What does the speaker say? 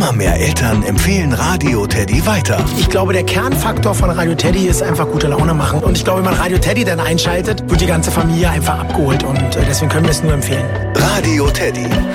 Immer mehr Eltern empfehlen Radio Teddy weiter. Ich glaube, der Kernfaktor von Radio Teddy ist einfach gute Laune machen. Und ich glaube, wenn man Radio Teddy dann einschaltet, wird die ganze Familie einfach abgeholt. Und deswegen können wir es nur empfehlen. Radio Teddy.